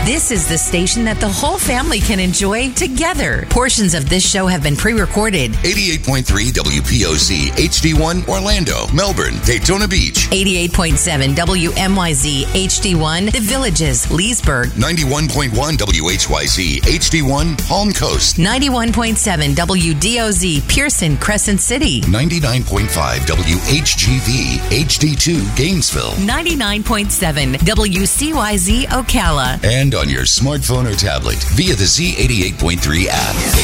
This is the station that the whole family can enjoy together. Portions of this show have been pre-recorded. 88.3 WPOZ HD1 Orlando, Melbourne, Daytona Beach. 88.7 WMYZ HD1 The Villages, Leesburg. 91.1 WHYZ HD1 Palm Coast. 91.7 WDOZ Pearson, Crescent City. 99.5 WHGV HD2 Gainesville. 99.7 WCYZ Ocala. And on your smartphone or tablet via the Z88.3 app.